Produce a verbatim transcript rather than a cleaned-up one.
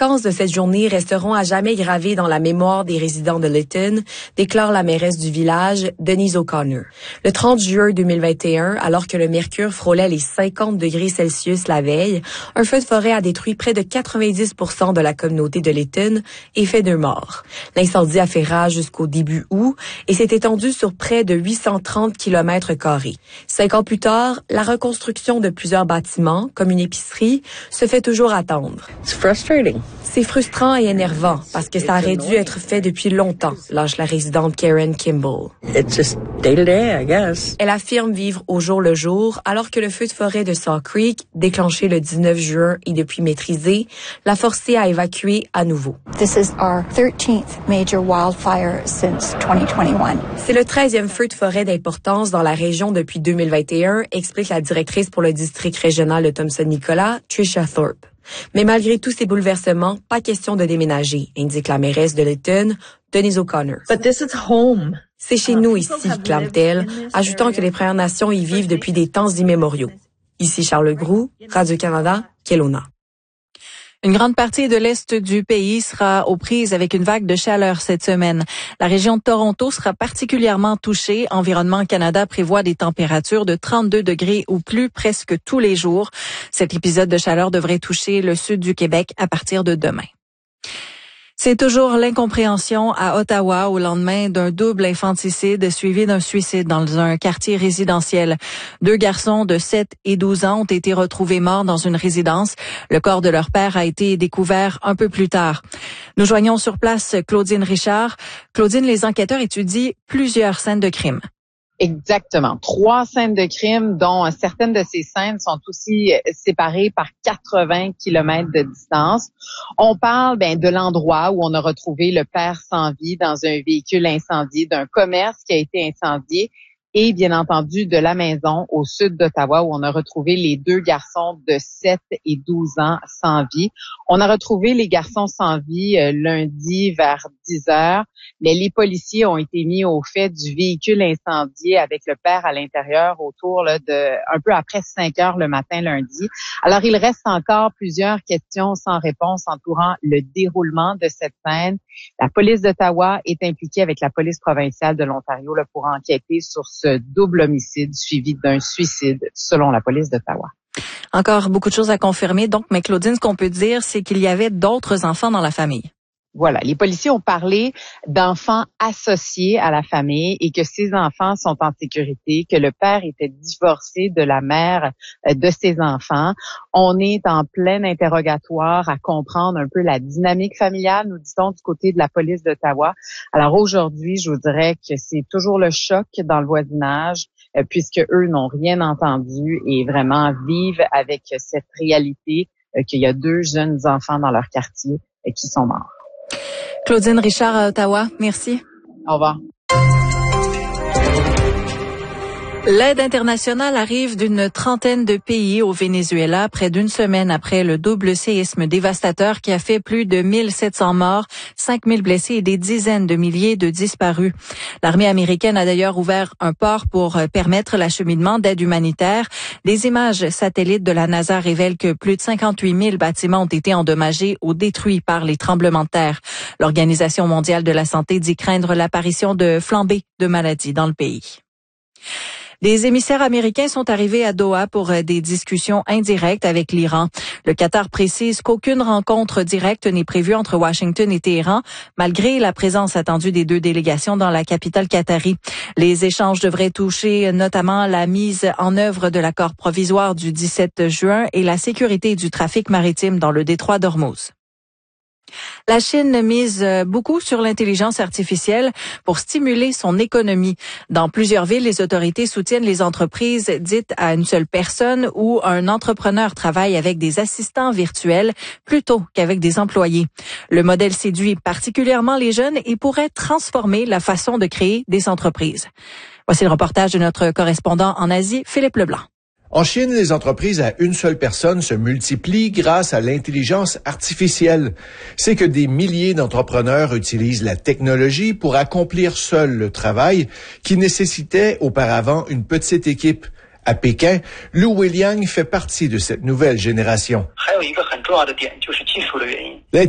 conséquences de cette journée resteront à jamais gravées dans la mémoire des résidents de Lytton, déclare la mairesse du village, Denise O'Connor. Le trente juin deux mille vingt et un, alors que le mercure frôlait les cinquante degrés Celsius la veille, un feu de forêt a détruit près de quatre-vingt-dix pour cent de la communauté de Lytton et fait deux morts. L'incendie a fait rage jusqu'au début août et s'est étendu sur près de huit cent trente kilomètres carrés. Cinq ans plus tard, la reconstruction de plusieurs bâtiments, comme une épicerie, se fait toujours attendre. It's frustrating. C'est frustrant et énervant parce que ça aurait dû être fait depuis longtemps, lâche la résidente Karen Kimball. It's just day to day, I guess. Elle affirme vivre au jour le jour alors que le feu de forêt de Saw Creek, déclenché le dix-neuf juin et depuis maîtrisé, l'a forcé à évacuer à nouveau. This is our thirteenth major wildfire since twenty twenty-one. C'est le treizième feu de forêt d'importance dans la région depuis deux mille vingt et un, explique la directrice pour le district régional de Thompson-Nicolas, Tricia Thorpe. Mais malgré tous ces bouleversements, pas question de déménager, indique la mairesse de Lytton, Denise O'Connor. But this is home. C'est chez nous ici, clame-t-elle, ajoutant que les Premières Nations y vivent depuis des temps immémoriaux. Ici Charles Groux, Radio-Canada, Kelowna. Une grande partie de l'Est du pays sera aux prises avec une vague de chaleur cette semaine. La région de Toronto sera particulièrement touchée. Environnement Canada prévoit des températures de trente-deux degrés ou plus presque tous les jours. Cet épisode de chaleur devrait toucher le sud du Québec à partir de demain. C'est toujours l'incompréhension à Ottawa au lendemain d'un double infanticide suivi d'un suicide dans un quartier résidentiel. Deux garçons de sept et douze ans ont été retrouvés morts dans une résidence. Le corps de leur père a été découvert un peu plus tard. Nous joignons sur place Claudine Richard. Claudine, les enquêteurs étudient plusieurs scènes de crime. Exactement. Trois scènes de crime, dont certaines de ces scènes sont aussi séparées par quatre-vingts kilomètres de distance. On parle ben, de l'endroit où on a retrouvé le père sans vie dans un véhicule incendié, d'un commerce qui a été incendié et bien entendu de la maison au sud d'Ottawa où on a retrouvé les deux garçons de sept et douze ans sans vie. On a retrouvé les garçons sans vie euh, lundi vers dix heures, mais les policiers ont été mis au fait du véhicule incendié avec le père à l'intérieur autour là, de un peu après cinq heures le matin lundi. Alors il reste encore plusieurs questions sans réponse entourant le déroulement de cette scène. La police d'Ottawa est impliquée avec la police provinciale de l'Ontario là, pour enquêter sur ce double homicide suivi d'un suicide, selon la police d'Ottawa. Encore beaucoup de choses à confirmer. Donc, mais Claudine, ce qu'on peut dire, c'est qu'il y avait d'autres enfants dans la famille. Voilà, les policiers ont parlé d'enfants associés à la famille et que ces enfants sont en sécurité, que le père était divorcé de la mère de ses enfants. On est en plein interrogatoire à comprendre un peu la dynamique familiale, nous dit-on, du côté de la police d'Ottawa. Alors aujourd'hui, je vous dirais que c'est toujours le choc dans le voisinage, puisque eux n'ont rien entendu et vraiment vivent avec cette réalité qu'il y a deux jeunes enfants dans leur quartier qui sont morts. Claudine Richard à Ottawa, merci. Au revoir. L'aide internationale arrive d'une trentaine de pays au Venezuela près d'une semaine après le double séisme dévastateur qui a fait plus de mille sept cents morts, cinq mille blessés et des dizaines de milliers de disparus. L'armée américaine a d'ailleurs ouvert un port pour permettre l'acheminement d'aide humanitaire. Des images satellites de la NASA révèlent que plus de cinquante-huit mille bâtiments ont été endommagés ou détruits par les tremblements de terre. L'Organisation mondiale de la santé dit craindre l'apparition de flambées de maladies dans le pays. Des émissaires américains sont arrivés à Doha pour des discussions indirectes avec l'Iran. Le Qatar précise qu'aucune rencontre directe n'est prévue entre Washington et Téhéran, malgré la présence attendue des deux délégations dans la capitale qatari. Les échanges devraient toucher notamment la mise en œuvre de l'accord provisoire du dix-sept juin et la sécurité du trafic maritime dans le détroit d'Ormuz. La Chine mise beaucoup sur l'intelligence artificielle pour stimuler son économie. Dans plusieurs villes, les autorités soutiennent les entreprises dites à une seule personne où un entrepreneur travaille avec des assistants virtuels plutôt qu'avec des employés. Le modèle séduit particulièrement les jeunes et pourrait transformer la façon de créer des entreprises. Voici le reportage de notre correspondant en Asie, Philippe Leblanc. En Chine, les entreprises à une seule personne se multiplient grâce à l'intelligence artificielle. C'est que des milliers d'entrepreneurs utilisent la technologie pour accomplir seuls le travail qui nécessitait auparavant une petite équipe. À Pékin, Lu Weiliang fait partie de cette nouvelle génération.